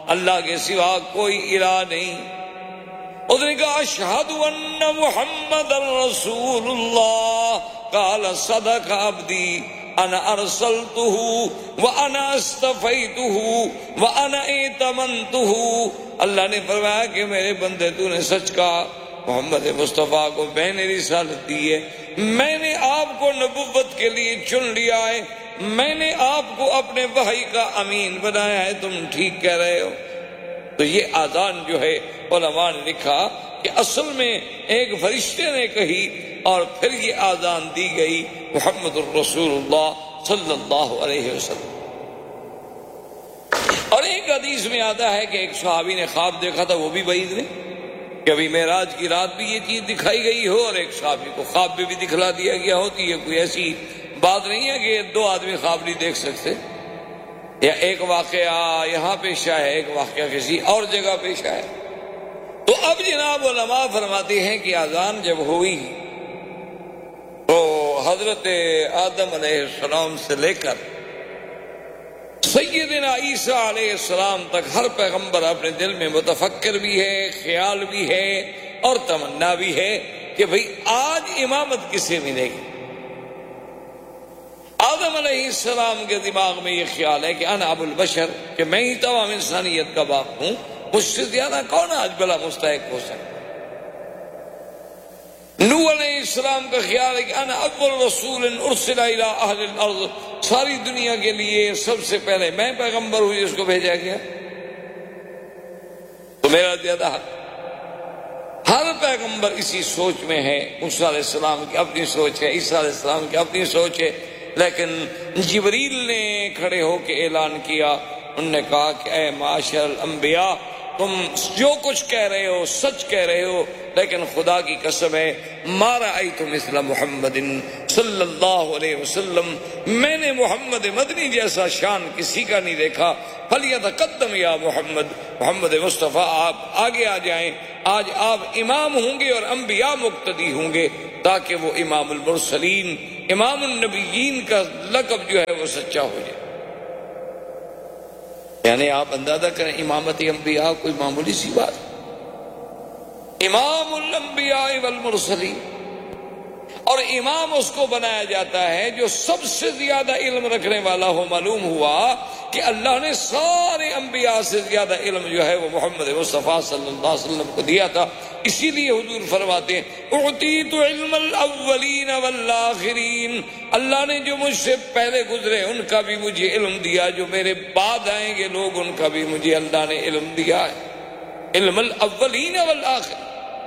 اللہ کے سوا کوئی الہ نہیں۔ اس نے کہا اشہد ان محمد رسول اللہ، قال صدق عبدی انا ارسلتہ وانا اصطفیتہ وانا ائتمنتہ۔ اللہ نے فرمایا کہ میرے بندے تو نے سچ کہا، محمد مصطفیٰ کو میں نے رسالت دی ہے، میں نے آپ کو نبوت کے لیے چن لیا ہے، میں نے آپ کو اپنے وحی کا امین بنایا ہے، تم ٹھیک کہہ رہے ہو۔ تو یہ آذان جو ہے علماء نے لکھا کہ اصل میں ایک فرشتے نے کہی اور پھر یہ آذان دی گئی محمد الرسول اللہ صلی اللہ علیہ وسلم۔ اور ایک حدیث میں آتا ہے کہ ایک صحابی نے خواب دیکھا تھا، وہ بھی بعید نہیں، کہ ابھی معراج کی رات بھی یہ چیز دکھائی گئی ہو اور ایک صحابی کو خواب میں بھی دکھلا دیا گیا ہوتی ہے۔ کوئی ایسی بات نہیں ہے کہ دو آدمی خواب نہیں دیکھ سکتے، یا ایک واقعہ یہاں پیش آیا ہے، ایک واقعہ کسی اور جگہ پیش آیا۔ تو اب جناب علماء فرماتے ہیں کہ اذان جب ہوئی تو حضرت آدم علیہ السلام سے لے کر سیدنا عیسیٰ علیہ السلام تک ہر پیغمبر اپنے دل میں متفکر بھی ہے، خیال بھی ہے اور تمنا بھی ہے کہ بھئی آج امامت کسے ملے گی۔ آدم علیہ السلام کے دماغ میں یہ خیال ہے کہ انا ابو البشر، کہ میں ہی تمام انسانیت کا باپ ہوں، مجھ سے زیادہ کون آج بلا مستحق ہو سکتا۔ نوح علیہ السلام کا خیال ہے کہ انا اول رسول ارسل الی اہل الارض، ساری دنیا کے لیے سب سے پہلے میں پیغمبر ہوں جس کو بھیجا گیا، تو میرا زیادہ حق۔ ہر پیغمبر اسی سوچ میں ہے۔ موسیٰ علیہ السلام کی اپنی سوچ ہے، عیسیٰ علیہ السلام کی اپنی سوچ ہے، لیکن جبریل نے کھڑے ہو کے اعلان کیا، انہوں نے کہا کہ اے معاشر الانبیاء، تم جو کچھ کہہ رہے ہو سچ کہہ رہے ہو، لیکن خدا کی قسم ہے ما رأیت مثل محمد صلی اللہ علیہ وسلم، میں نے محمد مدنی جیسا شان کسی کا نہیں دیکھا۔ فلیتقدم یا محمد، محمد مصطفیٰ آپ آگے آ جائیں، آج آپ امام ہوں گے اور انبیاء مقتدی ہوں گے، تاکہ وہ امام المرسلین، امام النبیین کا لقب جو ہے وہ سچا ہو جائے۔ یعنی آپ اندازہ کریں امامت انبیاء کوئی معمولی سی بات، امام الانبیاء والمرسلین، اور امام اس کو بنایا جاتا ہے جو سب سے زیادہ علم رکھنے والا ہو۔ معلوم ہوا کہ اللہ نے سارے انبیاء سے زیادہ علم جو ہے وہ محمد مصطفیٰ صلی اللہ علیہ وسلم کو دیا تھا۔ اسی لیے حضور فرماتے ہیں اعطیت علم الاولین والآخرین، اللہ نے جو مجھ سے پہلے گزرے ان کا بھی مجھے علم دیا، جو میرے بعد آئیں گے لوگ ان کا بھی مجھے اللہ نے علم دیا ہے، علم الاولین والآخرین۔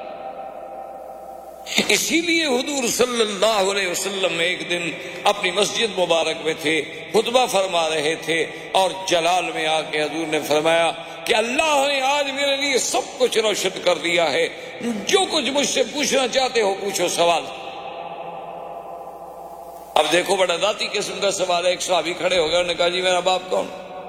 اسی لیے حضور صلی اللہ علیہ وسلم ایک دن اپنی مسجد مبارک میں تھے، خطبہ فرما رہے تھے، اور جلال میں آ کے حضور نے فرمایا کہ اللہ نے آج میرے لیے سب کچھ روشن کر دیا ہے، جو کچھ مجھ سے پوچھنا چاہتے ہو پوچھو سوال۔ اب دیکھو بڑا ذاتی قسم کا سوال ہے۔ ایک صحابی کھڑے ہو گئے، انہوں نے کہا جی میرا باپ کون؟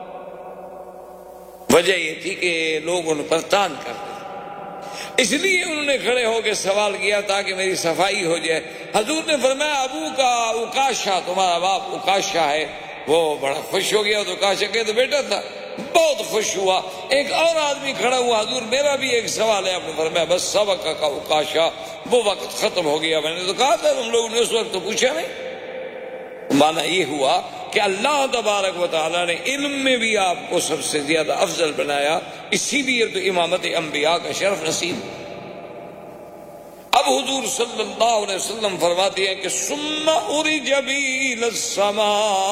وجہ یہ تھی کہ لوگ ان پر تان کرتے، اس لیے انہوں نے کھڑے ہو کے سوال کیا تاکہ میری صفائی ہو جائے۔ حضور نے فرمایا ابو کا اکاشا، تمہارا باپ اکاشا ہے۔ وہ بڑا خوش ہو گیا، تو اکاشا کے تو بیٹا تھا، بہت خوش ہوا۔ ایک اور آدمی کھڑا ہوا، حضور میرا بھی ایک سوال ہے۔ آپ نے فرمایا بس سبق کا اکاشا، وہ وقت ختم ہو گیا۔ میں نے تو کہا تھا تم لوگوں نے اس وقت تو پوچھا نہیں۔ معنی یہ ہوا کہ اللہ تبارک و تعالیٰ نے علم میں بھی آپ کو سب سے زیادہ افضل بنایا، اسی لیے تو امامت انبیاء کا شرف نصیب۔ اب حضور صلی اللہ علیہ وسلم فرماتے ہیں کہ ثم عرج بی الی السماء،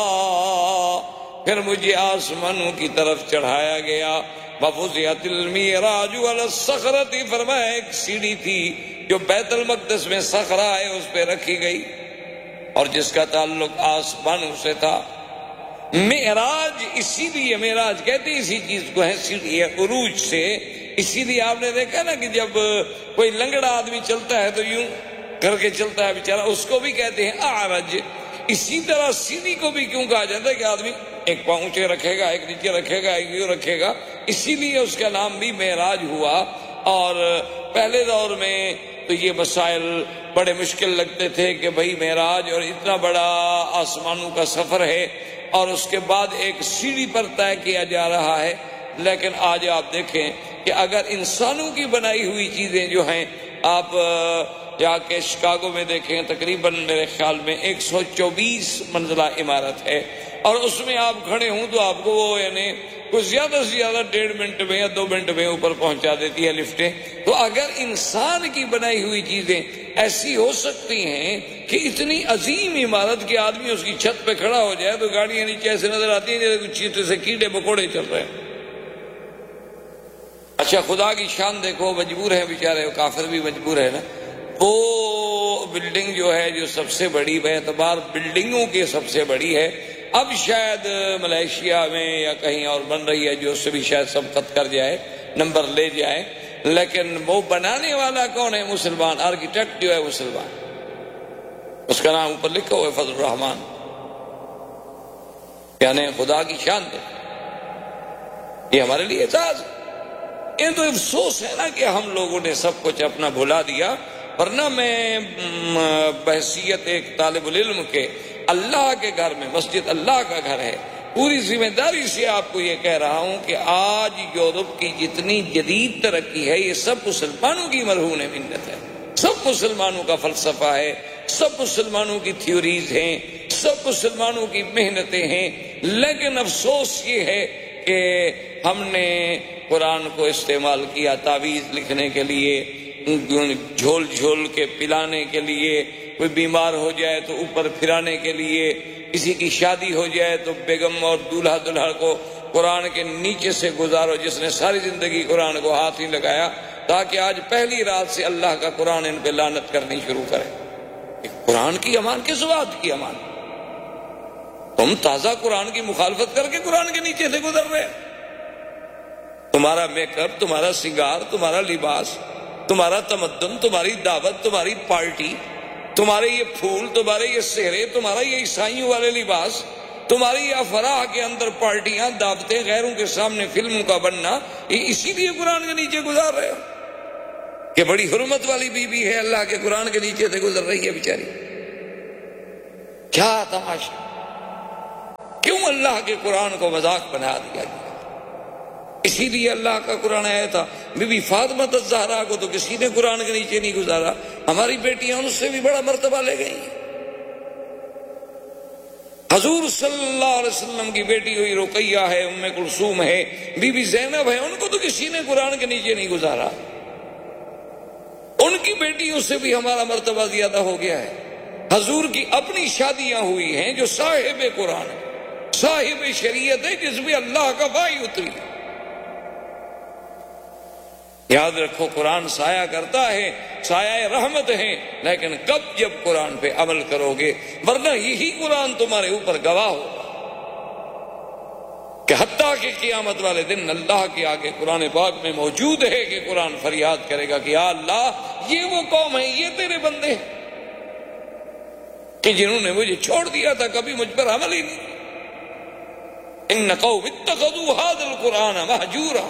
پھر مجھے آسمانوں کی طرف چڑھایا گیا۔ وفزعت المعراج علی الصخرۃ، فرمایا ایک سیڑھی تھی جو بیت المقدس میں صخرہ ہے اس پہ رکھی گئی، اور جس کا تعلق آسمانوں سے تھا۔ معراج اسی لیے معراج کہتے ہیں اسی چیز کو ہے، سیڑھی ہے عروج سے۔ اسی لیے آپ نے دیکھا نا کہ جب کوئی لنگڑا آدمی چلتا ہے تو یوں کر کے چلتا ہے بیچارہ، اس کو بھی کہتے ہیں اعرج۔ اسی طرح سیڑھی کو بھی کیوں کہا جاتا ہے کہ آدمی ایک پاؤں اونچے رکھے گا، ایک نیچے رکھے گا، ایک یوں رکھے گا، اسی لیے اس کا نام بھی معراج ہوا۔ اور پہلے دور میں تو یہ مسائل بڑے مشکل لگتے تھے کہ بھئی معراج اور اتنا بڑا آسمانوں کا سفر ہے اور اس کے بعد ایک سیڑھی پر طے کیا جا رہا ہے، لیکن آج آپ دیکھیں کہ اگر انسانوں کی بنائی ہوئی چیزیں جو ہیں، آپ جا کے شکاگو میں دیکھیں، تقریباً میرے خیال میں 124 منزلہ عمارت ہے، اور اس میں آپ کھڑے ہوں تو آپ کو وہ یعنی کچھ زیادہ سے زیادہ 1.5 منٹ میں یا 2 منٹ میں اوپر پہنچا دیتی ہے لفٹیں۔ تو اگر انسان کی بنائی ہوئی چیزیں ایسی ہو سکتی ہیں کہ اتنی عظیم عمارت کے آدمی اس کی چھت پہ کھڑا ہو جائے تو گاڑیاں نیچے ایسے نظر آتی ہیں جیسے کچھ چیزیں سے کیڑے مکوڑے چل رہے ہیں۔ اچھا خدا کی شان دیکھو، مجبور ہے بیچارے، کافر بھی مجبور ہے نا۔ وہ بلڈنگ جو ہے جو سب سے بڑی بے اعتبار بلڈنگوں کی سب سے بڑی ہے، اب شاید ملیشیا میں یا کہیں اور بن رہی ہے جو اس سے بھی شاید سبقت کر جائے، نمبر لے جائے، لیکن وہ بنانے والا کون ہے؟ مسلمان، آرکیٹیکٹ جو ہے مسلمان، اس کا نام اوپر لکھا ہوا ہے فضل الرحمان۔ یعنی خدا کی شان دے، یہ ہمارے لیے اعزاز ہے۔ یہ تو افسوس ہے نا کہ ہم لوگوں نے سب کچھ اپنا بھلا دیا، ورنہ میں بحیثیت ایک طالب العلم کے اللہ کے گھر میں، مسجد اللہ کا گھر ہے، پوری ذمہ داری سے آپ کو یہ کہہ رہا ہوں کہ آج یورپ کی جتنی جدید ترقی ہے یہ سب مسلمانوں کی مرہون منت ہے، سب مسلمانوں کا فلسفہ ہے، سب مسلمانوں کی تھیوریز ہیں، سب مسلمانوں کی محنتیں ہیں۔ لیکن افسوس یہ ہے کہ ہم نے قرآن کو استعمال کیا تعویذ لکھنے کے لیے، جھول جھول کے پلانے کے لیے، کوئی بیمار ہو جائے تو اوپر پھرانے کے لیے، کسی کی شادی ہو جائے تو بیگم اور دولہا دلہا کو قرآن کے نیچے سے گزارو، جس نے ساری زندگی قرآن کو ہاتھ ہی لگایا تاکہ آج پہلی رات سے اللہ کا قرآن ان پہ لعنت کرنی شروع کرے۔ قرآن کی امان کس بات کی امان؟ تم تازہ قرآن کی مخالفت کر کے قرآن کے نیچے سے گزر رہے، تمہارا میک اپ، تمہارا سنگار، تمہارا لباس، تمہارا تمدن، تمہاری دعوت، تمہاری پارٹی، تمہارے یہ پھول، تمہارے یہ سہرے، تمہارا یہ عیسائیوں والے لباس، تمہاری یہ افراح کے اندر پارٹیاں، دعوتیں، غیروں کے سامنے فلموں کا بننا، یہ اسی لیے قرآن کے نیچے گزار رہے ہو کہ بڑی حرمت والی بیوی ہے، اللہ کے قرآن کے نیچے سے گزر رہی ہے بیچاری۔ کیا تماشا! کیوں اللہ کے قرآن کو مذاق بنا دیا گیا؟ اسی لیے اللہ کا قرآن آیا تھا۔ بی بی فاطمہ الزہرا کو تو کسی نے قرآن کے نیچے نہیں گزارا، ہماری بیٹیاں ان سے بھی بڑا مرتبہ لے گئی۔ حضور صلی اللہ علیہ وسلم کی بیٹی ہوئی رقیہ ہے، ام کلثوم ہے، بی بی زینب ہے، ان کو تو کسی نے قرآن کے نیچے نہیں گزارا۔ ان کی بیٹیوں سے بھی ہمارا مرتبہ زیادہ ہو گیا ہے۔ حضور کی اپنی شادیاں ہوئی ہیں جو صاحب قرآن ہے، صاحب شریعت ہے، جس میں اللہ کا وحی اتری ہے۔ یاد رکھو قرآن سایہ کرتا ہے، سایہ رحمت ہے، لیکن کب؟ جب قرآن پہ عمل کرو گے، ورنہ یہی قرآن تمہارے اوپر گواہ ہوگا کہ حتیٰ کہ قیامت والے دن اللہ کے آگے قرآن پاک میں موجود ہے کہ قرآن فریاد کرے گا کہ یا اللہ، یہ وہ قوم ہے، یہ تیرے بندے ہیں کہ جنہوں نے مجھے چھوڑ دیا تھا، کبھی مجھ پر عمل ہی نہیں۔ ان قوم اتخذوا هذا القرآن مہجورا۔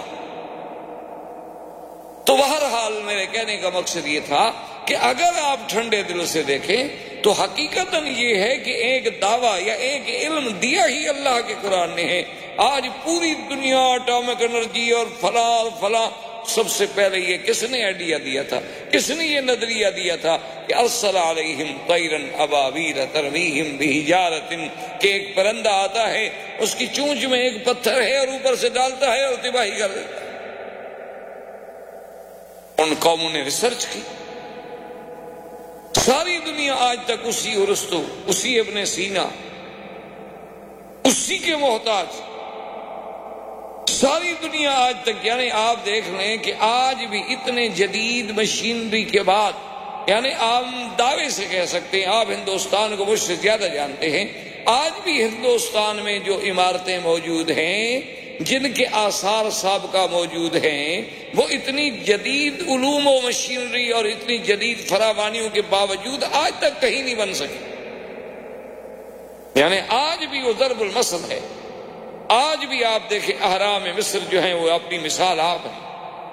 تو بہرحال میرے کہنے کا مقصد یہ تھا کہ اگر آپ ٹھنڈے دل سے دیکھیں تو حقیقتاً یہ ہے کہ ایک دعویٰ یا ایک علم دیا ہی اللہ کے قرآن نے ہے۔ آج پوری دنیا اٹامک انرجی اور فلاں فلاں، سب سے پہلے یہ کس نے آئیڈیا دیا تھا؟ کس نے یہ نظریہ دیا تھا کہ ارسل علیہم طیرا ابابیل ترمیہم بحجارۃ، کہ ایک پرندہ آتا ہے، اس کی چونچ میں ایک پتھر ہے اور اوپر سے ڈالتا ہے اور تباہی کر دیتا ہے۔ ان قوموں نے ریسرچ کی، ساری دنیا آج تک اسی ارسطو، اسی ابن سینا، اسی کے محتاج، ساری دنیا آج تک۔ یعنی آپ دیکھ لیں کہ آج بھی اتنے جدید مشینری کے بعد، یعنی آپ دعوے سے کہہ سکتے ہیں، آپ ہندوستان کو مجھ سے زیادہ جانتے ہیں، آج بھی ہندوستان میں جو عمارتیں موجود ہیں، جن کے آثار سابقہ موجود ہیں، وہ اتنی جدید علوم و مشینری اور اتنی جدید فراوانیوں کے باوجود آج تک کہیں نہیں بن سکی۔ یعنی آج بھی وہ ضرب المثل ہے۔ آج بھی آپ دیکھیں اہرام مصر جو ہیں وہ اپنی مثال آپ ہیں۔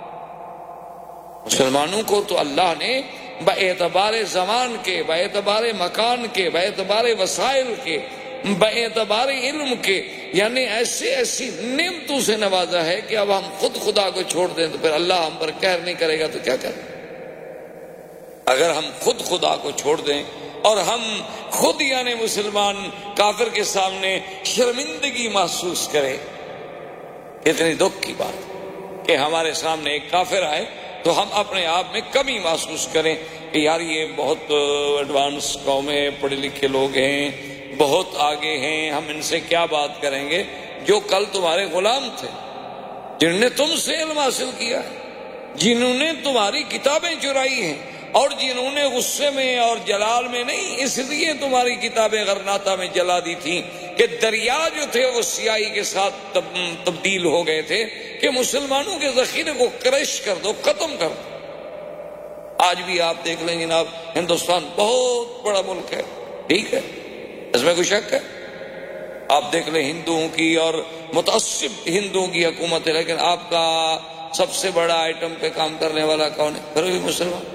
مسلمانوں کو تو اللہ نے باعتبار زمان کے، باعتبار مکان کے، باعتبار وسائل کے باعتبار علم کے، یعنی ایسی نعمتوں سے نوازا ہے کہ اب ہم خود خدا کو چھوڑ دیں تو پھر اللہ ہم پر قہر نہیں کرے گا تو کیا کریں؟ اگر ہم خود خدا کو چھوڑ دیں اور ہم خود یعنی مسلمان کافر کے سامنے شرمندگی محسوس کریں، کتنی دکھ کی بات کہ ہمارے سامنے ایک کافر آئے تو ہم اپنے آپ میں کمی محسوس کریں کہ یار یہ بہت ایڈوانس قوم ہے، پڑھے لکھے لوگ ہیں، بہت آگے ہیں، ہم ان سے کیا بات کریں گے جو کل تمہارے غلام تھے، جنہوں نے تم سے علم حاصل کیا ہے، جنہوں نے تمہاری کتابیں چرائی ہیں، اور جنہوں نے غصے میں اور جلال میں نہیں، اس لیے تمہاری کتابیں غرناطہ میں جلا دی تھی کہ دریا جو تھے وہ سیاہی کے ساتھ تبدیل ہو گئے تھے کہ مسلمانوں کے ذخیرے کو کرش کر دو، ختم کر دو۔ آج بھی آپ دیکھ لیں جناب، ہندوستان بہت بڑا ملک ہے، ٹھیک ہے، اس میں کوئی شک ہے؟ آپ دیکھ لیں ہندوؤں کی اور متعصب ہندوؤں کی حکومت ہے، لیکن آپ کا سب سے بڑا آئٹم پہ کام کرنے والا کون ہے؟ پھر بھی مسلمان۔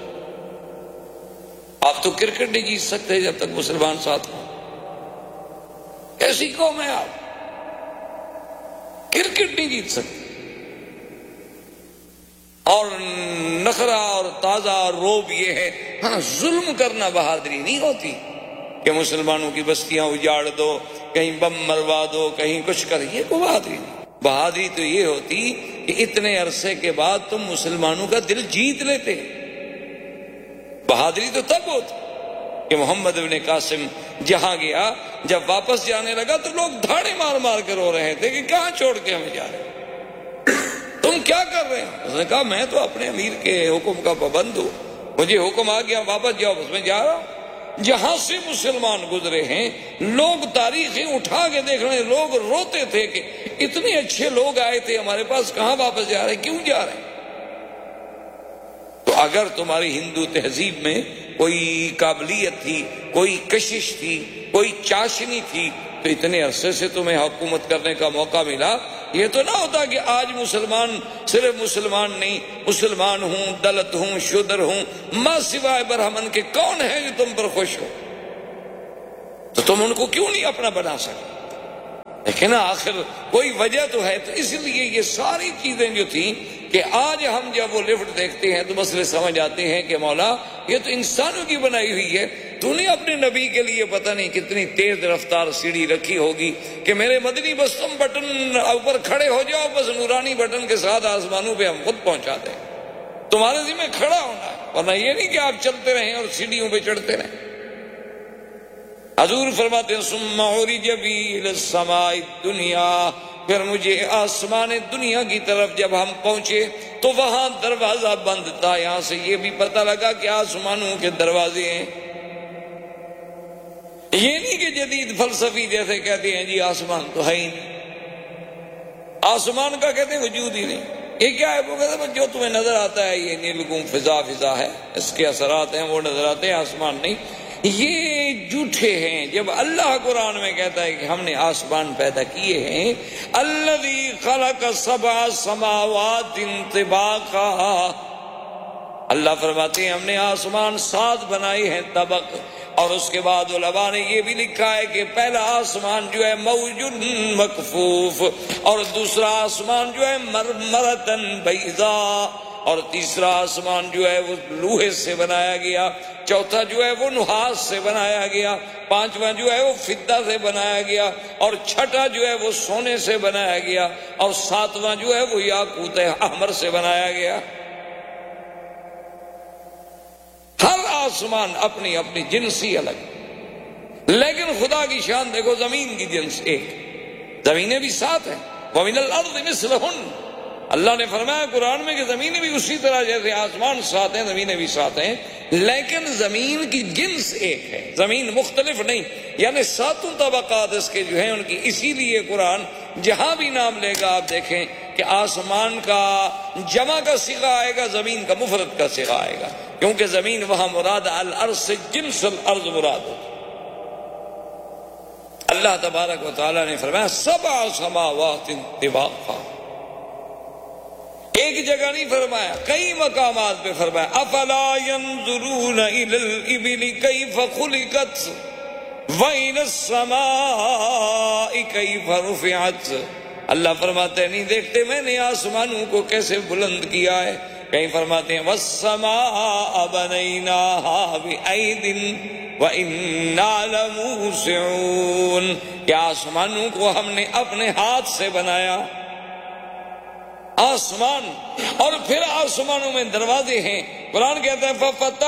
آپ تو کرکٹ نہیں جیت سکتے جب تک مسلمان ساتھ ہوں۔ کیسی قوم ہے آپ؟ کرکٹ نہیں جیت سکتے۔ اور نخرہ اور تازہ اور روب یہ ہے، ہاں ظلم کرنا بہادری نہیں ہوتی کہ مسلمانوں کی بستیاں اجاڑ دو، کہیں بم مروا دو، کہیں کچھ کر، یہ کوئی بہادری نہیں۔ بہادری تو یہ ہوتی کہ اتنے عرصے کے بعد تم مسلمانوں کا دل جیت لیتے۔ بہادری تو تب ہوتی کہ محمد ابن قاسم جہاں گیا، جب واپس جانے لگا تو لوگ دھاڑے مار مار کے رو رہے تھے کہ کہاں چھوڑ کے ہمیں جا رہے ہیں، تم کیا کر رہے ہیں؟ اس نے کہا میں تو اپنے امیر کے حکم کا پابند ہوں، مجھے حکم آ گیا واپس جاؤ، بس میں جا رہا ہوں۔ جہاں سے مسلمان گزرے ہیں لوگ تاریخیں اٹھا کے دیکھ رہے ہیں، لوگ روتے تھے کہ اتنے اچھے لوگ آئے تھے ہمارے پاس، کہاں واپس جا رہے ہیں، کیوں جا رہے ہیں؟ تو اگر تمہاری ہندو تہذیب میں کوئی قابلیت تھی، کوئی کشش تھی، کوئی چاشنی تھی تو اتنے عرصے سے تمہیں حکومت کرنے کا موقع ملا۔ یہ تو نہ ہوتا کہ آج مسلمان صرف مسلمان نہیں، مسلمان ہوں، دلت ہوں، شودر ہوں، ماں سوائے برہمن کے کون ہے جو تم پر خوش ہو؟ تو تم ان کو کیوں نہیں اپنا بنا سکتے؟ لیکن آخر کوئی وجہ تو ہے، تو اس لیے یہ ساری چیزیں جو تھیں کہ آج ہم جب وہ لفٹ دیکھتے ہیں تو مسئلے سمجھ آتے ہیں کہ مولا یہ تو انسانوں کی بنائی ہوئی ہے، تو نے اپنے نبی کے لیے پتہ نہیں کتنی تیز رفتار سیڑھی رکھی ہوگی کہ میرے مدنی بس تم بٹن اوپر کھڑے ہو جاؤ، بس نورانی بٹن کے ساتھ آسمانوں پہ ہم خود پہنچا دیں، تمہارے ذمہ کھڑا ہونا ہے، ورنہ یہ نہیں کہ آپ چلتے رہیں اور سیڑھیوں پہ چڑھتے رہیں۔ حضور فرماتے ہیں ثم عرج بی الی السماء الدنیا، پھر مجھے آسمان دنیا کی طرف جب ہم پہنچے تو وہاں دروازہ بند تھا۔ یہاں سے یہ بھی پتہ لگا کہ آسمانوں کے دروازے ہیں، یہ نہیں کہ جدید فلسفی جیسے کہتے ہیں جی آسمان تو ہے ہی نہیں، آسمان کا کہتے ہیں وجود ہی نہیں، یہ کیا ہے؟ وہ کہتے ہیں جو تمہیں نظر آتا ہے یہ نیلگون فضا ہے، اس کے اثرات ہیں وہ نظر آتے ہیں، آسمان نہیں۔ یہ جھوٹے ہیں۔ جب اللہ قرآن میں کہتا ہے کہ ہم نے آسمان پیدا کیے ہیں، الذی خلق سبع سماوات طباقا، اللہ فرماتے ہیں ہم نے آسمان 7 بنائے ہیں طبق، اور اس کے بعد علماء نے یہ بھی لکھا ہے کہ پہلا آسمان جو ہے موجن مکفوف، اور دوسرا آسمان جو ہے مرمرتن بیضاء، اور تیسرا آسمان جو ہے وہ لوہے سے بنایا گیا، چوتھا جو ہے وہ نحاس سے بنایا گیا، پانچواں جو ہے وہ فضہ سے بنایا گیا، اور چھٹا جو ہے وہ سونے سے بنایا گیا، اور ساتواں جو ہے وہ یاقوت احمر سے بنایا گیا۔ ہر آسمان اپنی اپنی جنسی الگ، لیکن خدا کی شان دیکھو، زمین کی جنس ایک، زمینیں بھی 7 ہیں، وَمِنَ الْأَرْضِ مِثْلُهُنَّ، اللہ نے فرمایا قرآن میں کہ زمینیں بھی اسی طرح جیسے آسمان 7 ہیں زمینیں بھی 7 ہیں، لیکن زمین کی جنس ایک ہے، زمین مختلف نہیں، یعنی 7 طبقات اس کے جو ہیں ان کی۔ اسی لیے قرآن جہاں بھی نام لے گا آپ دیکھیں کہ آسمان کا جمع کا صیغہ آئے گا، زمین کا مفرد کا صیغہ آئے گا، کیونکہ زمین وہاں مراد الارض سے جنس الارض مراد ہوتی۔ اللہ تبارک و تعالیٰ نے فرمایا 7 سماوات طباقا، ایک جگہ نہیں فرمایا، کئی مقامات پہ فرمایا افلا ينظرون الى الابل كيف خلقت، وَإِلَى السَّمَاءِ كَيْفَ رُفِعَتْ، اللہ فرماتے ہیں نہیں دیکھتے میں نے آسمانوں کو کیسے بلند کیا ہے. کہیں فرماتے ہیں وَالسَّمَاءَ بَنَيْنَاهَا بِأَيْدٍ وَإِنَّا لَمُوسِعُونَ، کہ آسمانوں کو ہم نے اپنے ہاتھ سے بنایا. آسمان، اور پھر آسمانوں میں دروازے ہیں. قرآن کہتا ہے فَفَتَحْنَا